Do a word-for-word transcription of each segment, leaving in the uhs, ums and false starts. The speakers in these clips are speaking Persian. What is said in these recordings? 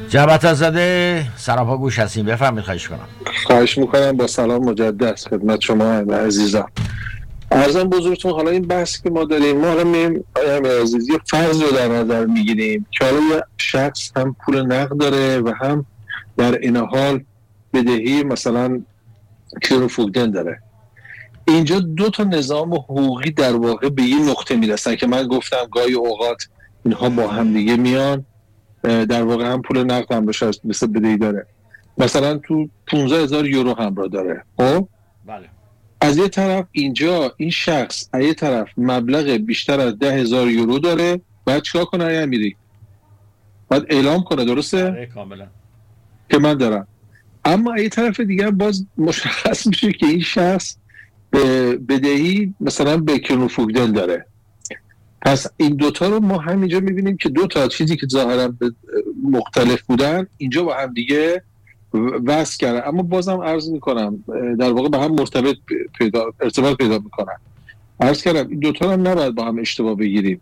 جبهت زده سراپا گوش هستیم، بفرمایید. خواهش کنم. خواهش میکنم. با سلام مجدد خدمت شما عزیزان. عرضم بزرگتون، حالا این بحثی که ما داریم، ما حالا میگیم آیا عزیزی فرض رو در نظر میگیریم که حالا یه شخص هم پول نقد داره و هم در این حال بدهی مثلا کیلو فوگدن داره. اینجا دو تا نظام حقوقی در واقع به یه نقطه میرسن که من گفتم گاهی اوقات اینها با هم دیگه میان، در واقع هم پول نقد هم بشه مثل بدهی داره. مثلا تو پانزده هزار یورو همراه داره. خب بله. از یه طرف اینجا این شخص از یه طرف مبلغ بیشتر از ده هزار یورو داره، باید چیکار کنه؟ ای امیری باید اعلام کنه، درسته؟ آره کاملا. که من دارم. اما از یه طرف دیگه باز مشخص میشه که این شخص به بدهی مثلا به کیلو فوگدن داره. پس این دوتا رو ما همینجا میبینیم که دو تا چیزی که ظاهرا مختلف بودن اینجا با هم دیگه وصل کردن، اما بازم عرض میکنم در واقع به هم مرتبط پیدا ارتباط پیدا میکنن. عرض کردم این دوتا رو نباید با هم اشتباه بگیریم.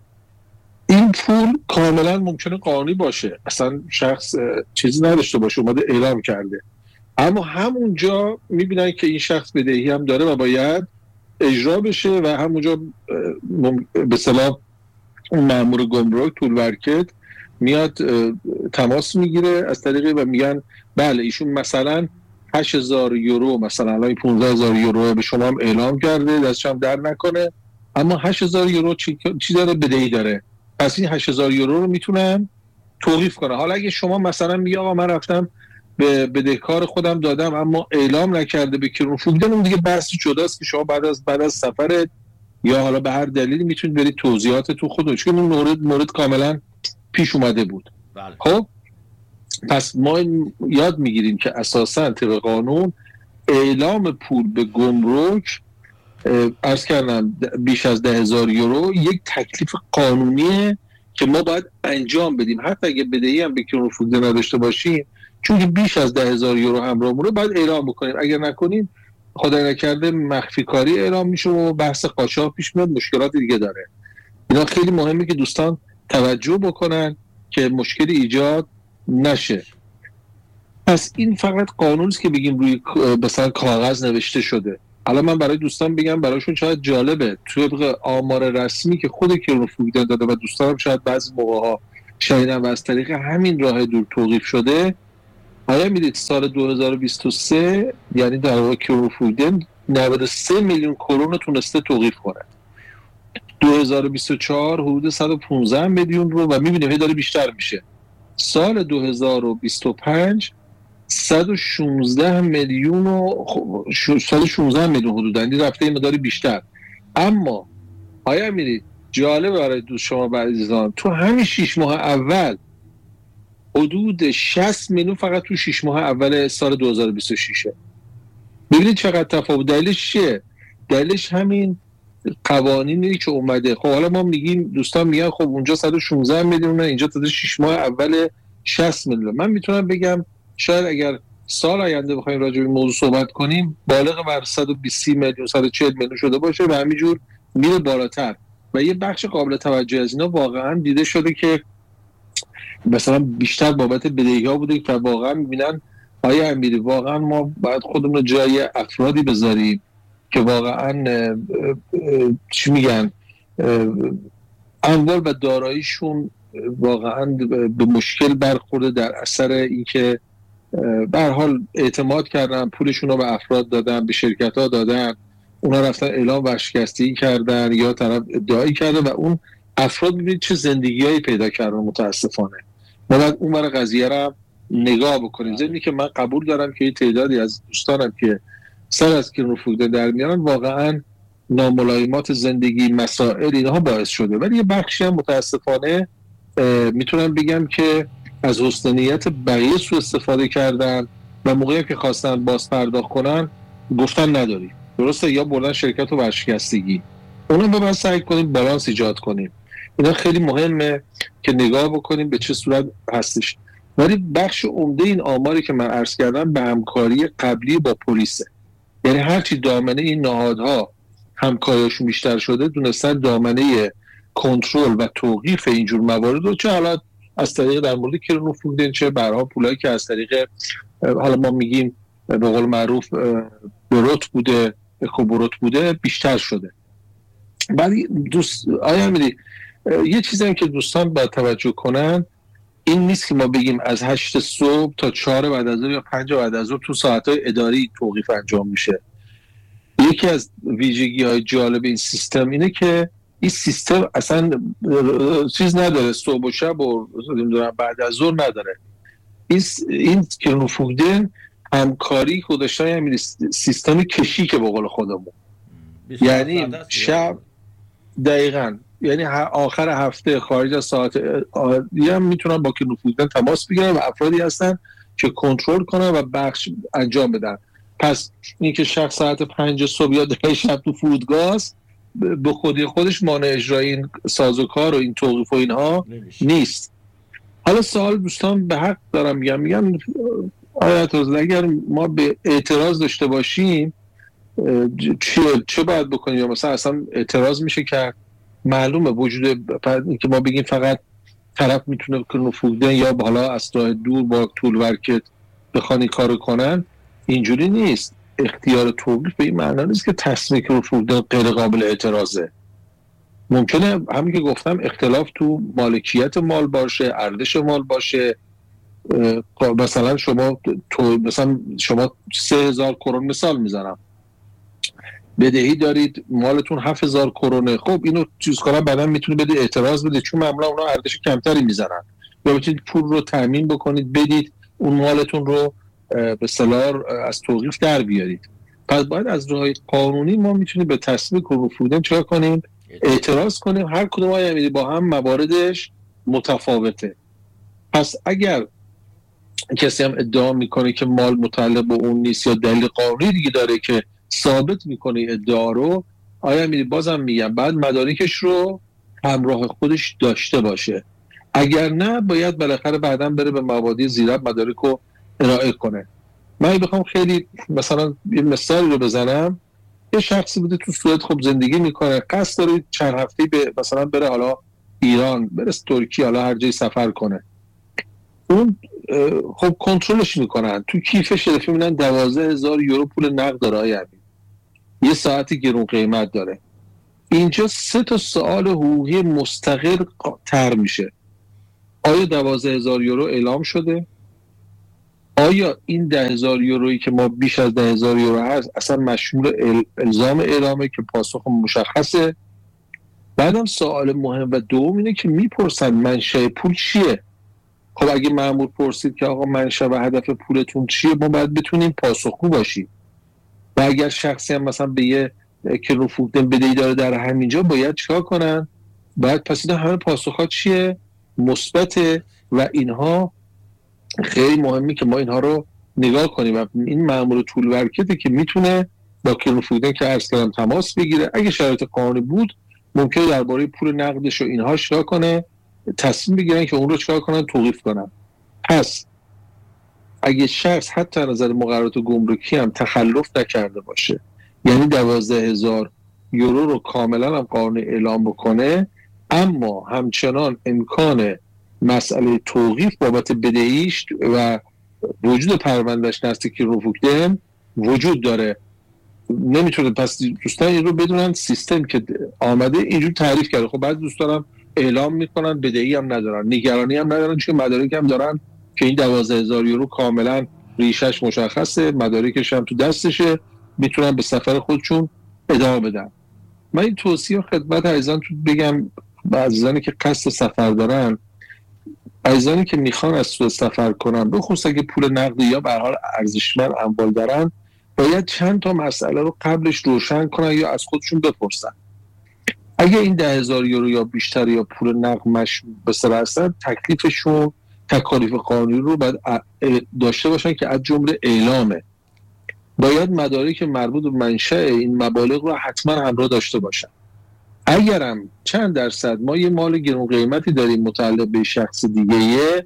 این پول کاملا ممکنه قانونی باشه، اصلا شخص چیزی نداشته باشه، اومده اعلام کرده، اما همونجا میبینن که این شخص بدهی هم داره و باید اجرا بشه و همونجا به اصطلاح اون مأمور گمرک طول ورکت میاد تماس میگیره از طریقی و میگن بله ایشون مثلا هشت هزار یورو، مثلا الان پانزده هزار یورو به شما هم اعلام کرده، دستش هم در نکنه، اما هشت هزار یورو چی, چی داره؟ بدهی داره. پس این هشت هزار یورو رو میتونن توقیف کنه. حالا اگه شما مثلا میگی آقا من رفتم به بدهکار خودم دادم اما اعلام نکرده به کیلو فوگدن، اون دیگه بحثی جداست که شما بعد از بعد از سفرت یا حالا به هر دلیلی میتونید برید توضیحات تو خودتون، چون اون مورد مورد کاملا پیش اومده بود. بله. خب پس ما یاد میگیریم که اساساً طبق قانون اعلام پول به گمرک عرض کردم بیش از ده هزار یورو یک تکلیف قانونیه که ما باید انجام بدیم، حتی اگه بدهی هم به کیلو فوگدن نداشته باشیم، چون که بیش از ده هزار یورو همراهمونه باید اعلام بکنیم. اگر نکنیم خدای نکرده مخفی کاری اعلام میشه و بحث قاچاق پیش میاد، مشکلات دیگه داره. اینا خیلی مهمه که دوستان توجه بکنن که مشکلی ایجاد نشه. پس این فقط قانونی است که بگیم روی مثلا کاغذ نوشته شده. حالا من برای دوستان بگم براشون شاید جالبه، طبق آمار رسمی که خود کیلو فوگدن داده و دوستانم شاید بعضی موقع‌ها شنیدن و از طریق همین راه دور توقیف شده، آیا میدید سال دو هزار و بیست و سه یعنی در واقع کیلو فوگدن نود و سه میلیون کرون تونسته توقیف کنه، دو هزار و بیست و چهار حدود صد و پانزده میلیون رو و میبینیم داره بیشتر میشه. سال دو هزار و بیست و پنج صد و شانزده میلیون و صد و شانزده میلیون حدوداً رفته این مقدار بیشتر. اما آیا میدید جالب برای دوست شما عزیزان، تو همین شش ماه اول حدود شصت میلیون فقط تو شش ماه اول سال دو هزار و بیست و شش. ببینید چقدر تفاوت. دلیلش چیه؟ دلیلش همین قوانینی که اومده. خب حالا ما میگیم، دوستان میگن خب اونجا صد و شانزده میلیون، اینجا تا شش ماه اول شصت میلیون. من میتونم بگم شاید اگر سال آینده بخوایم راجع به این موضوع صحبت کنیم بالغ بر صد و بیست میلیون صد و چهل میلیون شده باشه و همینجور میره بالاتر. و یه بخش قابل توجه از اینا واقعا دیده شده که مثلا بیشتر بابت بدهی‌ها بوده که واقعا میبینن آیا امیری واقعا ما باید خودمون رو جای افرادی بذاریم که واقعا چی میگن اموال و داراییشون واقعا به مشکل برخورده در اثر اینکه به هر حال اعتماد کردن، پولشون رو به افراد دادن، به شرکت‌ها دادن، اونا رفتن اعلام ورشکستگی کردن یا طرف ادعایی کردن و اون افراد میبینید چه زندگی‌هایی پیدا کردن. متاسفانه ما باید اون برای قضیه رو نگاه بکنیم. زمینی که من قبول دارم که تعدادی از دوستانم که سر از کیلو فوگدن در میارن واقعا ناملایمات زندگی، مسائل اینها باعث شده، ولی یه بخشی هم متاسفانه میتونم بگم که از حسن نیت بقیه سوء استفاده کردن و موقعی که خواستن باز پرداخت کنن گفتن نداریم، درسته، یا بردن شرکت رو ورشکستگی. اونو به من سعی کنیم بالانس ایجاد کنیم. اینا خیلی مهمه که نگاه بکنیم به چه صورت هستش. ولی بخش عمده این آماری که من عرض کردم به همکاری قبلی با پلیسه. یعنی هرچی دامنه این نهادها همکاریشون بیشتر شده، دونستن دامنه کنترل و توقیف اینجور موارد رو، چه حالا از طریق در مورد کرنو فودن چه برها پولایی که از طریق حالا ما میگیم به قول معروف بروت بوده اکوبروت بوده بیشتر شده. بعد دوست آیا امیری یه چیزی هم که دوستان باید توجه کنن این نیست که ما بگیم از هشت صبح تا چهار بعد از ظهر یا پنج بعد از ظهر تو ساعت‌های اداری توقیف انجام میشه. یکی از ویژگی‌های جالب این سیستم اینه که این سیستم اصلا چیز نداره، صبح و شب و نمیدونم بعد از ظهر نداره. این این کرنو فودن همکاری خودش همین سیستم کشی که به قول خودمون، یعنی شب دقیقاً یعنی آخر هفته خارج از ساعت عادی هم میتونن با کرنو فودن تماس بگیرن و افرادی هستن که کنترل کنن و بخش انجام بدن. پس این که شخص ساعت پنج صبح یا ده شب تو فرودگاه به خودی خودش مانع اجرای این سازوکار و این توقیف و اینها نیست. حالا سوال دوستان به حق دارم میگم میگم آیت روز اگر ما به اعتراض داشته باشیم چه چه باید بکنیم؟ یا مثلا اصلا اعتراض میشه کرد؟ معلومه وجود که ما بگیم فقط طرف میتونه کرنو فودن یا حالا از راه دور با طول ورکت بخوان این کارو کنن، اینجوری نیست. اختیار توقیف به این معنا نیست که تصمیم کرنو فودن غیر قابل اعتراضه. ممکنه همین که گفتم اختلاف تو مالکیت مال باشه، ارزش مال باشه. مثلا شما تو مثلا شما سه هزار کرون مثال میزنم بدهی دارید، مالتون هفت هزار کرونه، خب اینو چیز کنن بعداً میتونه بده اعتراض بده چون معمولا اونا ارزش کمتری میزنن، یا بتونید پول رو تامین بکنید بدید اون مالتون رو به اصطلاح از توقیف در بیارید. پس باید از راه قانونی ما میتونیم به تصمیم کرنو فودن چرا کنیم؟ اعتراض کنیم. هر کدوم های با هم مواردش متفاوته. پس اگر کسی هم ادعا میکنه که مال متعلق به اون نیست یا دلیل قانونی دیگه داره که ثابت میکنه ادعا رو، آیا میری بازم میگم بعد مدارکش رو همراه خودش داشته باشه. اگر نه باید بالاخره بعداً بره به مبادی زیرب مدارک رو ارائه کنه. من بخوام خیلی مثلا یه مثالی رو بزنم، یه شخصی بوده تو سوئد خب زندگی میکنه، قصد داره چند هفته به مثلا بره حالا ایران، بره ترکیه، حالا هر جایی سفر کنه. اون خب کنترلش میکنن، تو کیفش رفیق میدن دوازده هزار یورو پول نقد داره، یعنی یه ساعتی گرون قیمت داره. اینجا سه تا سوال حقوقی مستقل تر میشه. آیا دوازده هزار یورو اعلام شده؟ آیا این ده هزار یورویی که ما بیش از ده هزار یورو هست اصلا مشمول الزام اعلامه که پاسخ مشخصه؟ بعدم سوال مهم و دوم اینه که میپرسن منشأ پول چیه؟ خب اگه مأمور پرسید که آقا منشأ و هدف پولتون چیه، ما باید بتونیم پاسخگو باشیم. و اگر شخصی هم مثلا به یه کرنو فودن بدهی داره در همینجا، باید چیکار کنن؟ باید پس این همه پاسخ‌ها چیه؟ مثبت. و اینها خیلی مهمه که ما اینها رو نگاه کنیم. و این مأمور طول ورکته که میتونه با کرنو فودن که عرض کردم تماس بگیره، اگه شرایط قانونی بود ممکنه درباره پول نقدش و اینها چیکار کنه، تصمیم بگیرن که اون رو چیکار کنن، توقیف کنن. پس اگه شخص حتی از نظر مقررات گمرکی هم تخلف نکرده باشه، یعنی دوازده هزار یورو رو کاملا هم قانون اعلام بکنه، اما همچنان امکان مسئله توقیف بابت بدهیش و وجود پروندهش نزد کرنو فودن وجود داره، نمیتونه. پس دوستان این رو بدونن سیستم که آمده اینجور تعریف کرده. خب بعضی دوستان هم اعلام میکنن بدهی هم ندارن، نگرانی هم ندارن، چون مدارک هم دارن که این دوازده هزار یورو کاملا ریشش مشخصه، مدارکش هم تو دستشه، میتونن به سفر خودشون ادامه بدن. من این توصیه خدمت عزیزان تو بگم، عزیزانی که قصد سفر دارن، عزیزانی که میخوان از سوئد سفر کنن، بخصوص اگه پول نقدی یا به هر حال ارزشمند اموال دارن، باید چند تا مسئله رو قبلش روشن کنن یا از خودشون بپرسن. اگه این ده هزار یورو یا بیشتر یا پول نقد مش به سر هستن، تکلیفشون تکالیف قانونی رو باید داشته باشن که از جمله اعلامه. باید مدارک مربوط به منشأ این مبالغ رو حتما همراه داشته باشن. اگرم چند درصد ما یه مال گرون قیمتی داریم متعلق به شخص دیگه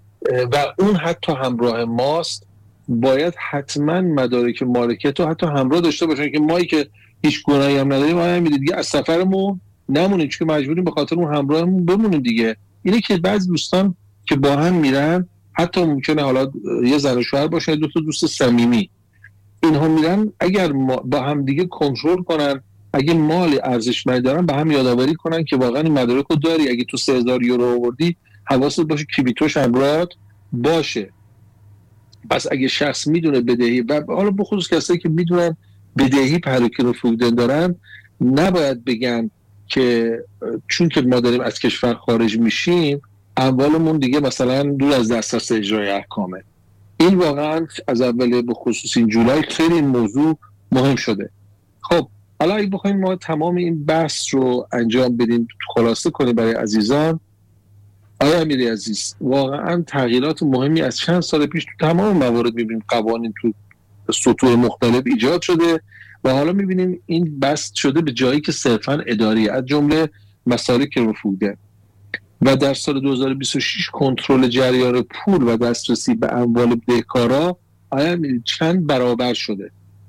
و اون حتی همراه ماست، باید حتما مدارک مالکیت رو حتی همراه داشته باشن که مایی که هیچ گناهی هم نداریم، ما هم دیگه از سفرمون نمونیم، چون مجبوریم به خاطر اون همراهمون بمونیم دیگه. اینه که بعضی دوستان که با هم میرن، حتی ممکنه حالا یه زن و شوهر باشه، دو تا دوست صمیمی، اینها میرن اگر با هم دیگه کنترل کنن، اگه مال ارزشمندی دارن به هم یادآوری کنن که واقعا این مدارک رو داری، اگه تو سه هزار یورو آوردی حواست باشه کیبیتوش همراهت باشه. پس اگه شخص میدونه بدهی، و حالا بخصوص کسایی که میدونن بدهی پراکین و فوگدن دارن، نباید بگن که چون که ما داریم از کشور خارج میشیم اموالمون دیگه مثلا دور از دسترس اجرای احکامه. این واقعا از اول به خصوص این جولای خیلی این موضوع مهم شده. خب حالا اگه بخوایم ما تمام این بحث رو انجام بدیم، خلاصه کنیم برای عزیزان، آیا امیری عزیز واقعا تغییرات مهمی از چند سال پیش تو تمام موارد میبینیم، قوانین تو سطوح مختلف ایجاد شده و حالا میبینیم این بست شده به جایی که صرفا اداری، از جمله مسالک رفوده. و در سال دو هزار و بیست و شش کنترل جریان پول و دسترسی به اموال بدهکارا آیا چند برابر شده.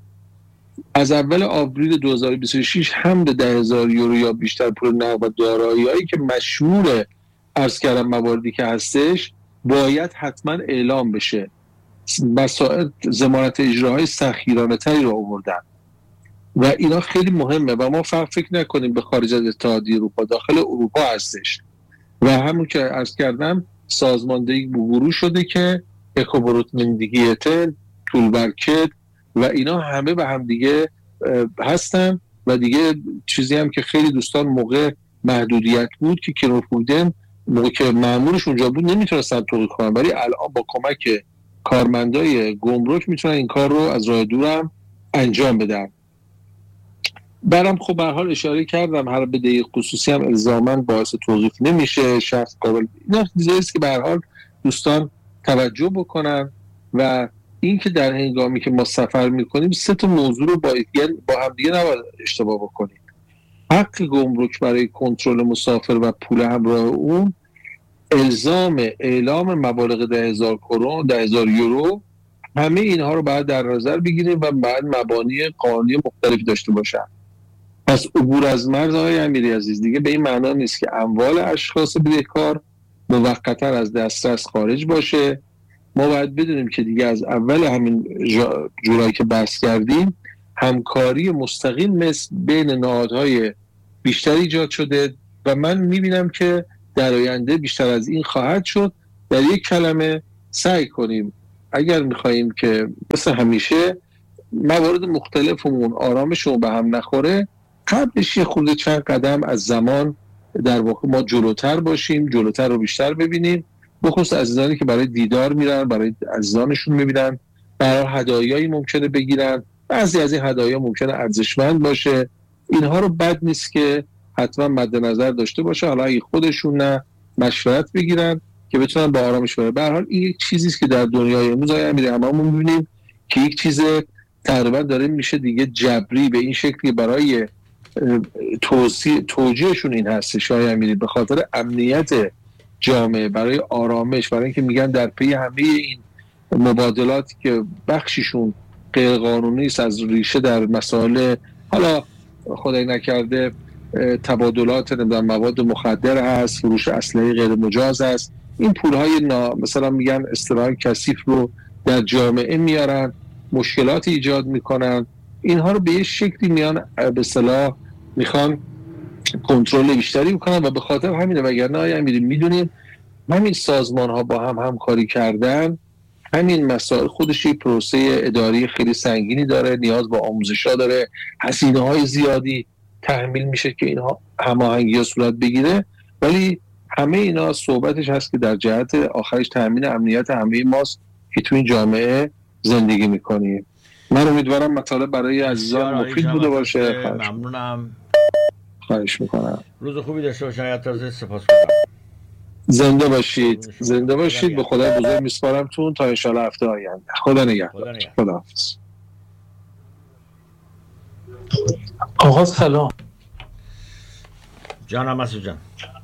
از اول آوریل دو هزار و بیست و شش هم به ده هزار یورو یا بیشتر پول نقد و دارایی‌هایی که مشمول عرض کردم مواردی که هستش باید حتما اعلام بشه. مسائل ضمانت اجراهای سختگیرانه تری رو آوردن و اینا خیلی مهمه و ما فرق فکر نکنیم به خارج از اتحادیه اروپا، داخل اروپا هستش و همون که عرض کردم سازماندهی گروه شده که اکوبروتمندیگیتن، طولبرکت و اینا همه به هم دیگه هستن و دیگه چیزی هم که خیلی دوستان موقع محدودیت بود که کرونفوگدن موقع که مأمورش اونجا بود نمیتونستن توقیف کنن، ولی الان با کمک کارمندای گمرک میتونن این کار رو از راه دورم انجام بدن. برام خب به هر حال اشاره کردم هر بدهی خصوصی هم الزاماً باعث توقیف نمیشه، شخص قابل اینا چیزایی است که به هر حال دوستان توجه بکنن و این که در هنگامی که ما سفر میکنیم سه تا موضوع رو با با هم دیگه نباید اشتباه بکنیم. حق گمرک برای کنترل مسافر و پول همراه اون، الزام اعلام مبالغ ده هزار کرون، ده هزار یورو، همه اینها رو باید در نظر بگیریم و باید مبانی قانونی مختلفی داشته باشن. پس عبور از مرز آقای امیری عزیز دیگه به این معنا نیست که اموال اشخاص بدهکار موقتا از دسترس خارج باشه. ما باید بدونیم که دیگه از اول همین جورایی که بحث کردیم همکاری مستقیم مثل بین نهادهای بیشتری ایجاد شده و من میبینم که در آینده بیشتر از این خواهد شد. در یک کلمه سعی کنیم اگر میخواییم که مثل همیشه موارد مختلفمون آرامشون به هم نخوره، قبلش یه خورده چند قدم از زمان در واقع ما جلوتر باشیم، جلوتر رو بیشتر ببینیم، بخصوص عزیزانی که برای دیدار میرن، برای عزیزانشون میبینن، برای هدایایی ممکنه بگیرن، بعضی از این هدایا ممکنه ارزشمند باشه، اینها رو بد نیست که حتما مد نظر داشته باشه. حالا اگه خودشون نه مشورت بگیرن که بتونن با آرامش بره. به هر حال این یک چیزی است که در دنیای امروز آقای امیری هممون می‌بینیم که یک چیز تقریبا داره میشه دیگه جبری به این شکلی برای توصیه توجیهشون این هستش آقای امیری، به خاطر امنیت جامعه، برای آرامش، برای اینکه میگن در پی همه این مبادلاتی که بخشیشون غیر قانونی است از ریشه در مسائل حالا خدای نکرده تبادلات نمیدونم مواد مخدر هست، فروش اسلحه غیر مجاز است، این پولهای نا... مثلا میگن اصطلاحاً کثیف رو در جامعه میارن، مشکلات ایجاد میکنن، اینها رو به یه شکلی میان به اصطلاح میخوان کنترل بیشتری بکنن و به خاطر همینه. وگرنه آیا امیری میدونیم همین سازمان ها با هم همکاری کردن، همین مسائل خودش یک پروسه اداری خیلی سنگینی داره، نیاز به آموزش ها داره، هزینه های زیادی تحمیل میشه که اینها هماهنگی ها صورت بگیره، ولی همه اینا صحبتش هست که در جهت آخرش تامین امنیت همه ماست که تو این جامعه زندگی میکنیم. من امیدوارم مطالب برای عزیزان مفید بوده باشه. ممنونم. خواهش میکنم. روز خوبی داشته باشید. حیات سپاسگزارم. زنده باشید. زنده باشید. به خدای بزرگ میسپارمتون تا ان شاءالله هفته آینده. خدا نگهدار. خداحافظ. آقا سلام. جانم مسعود جان.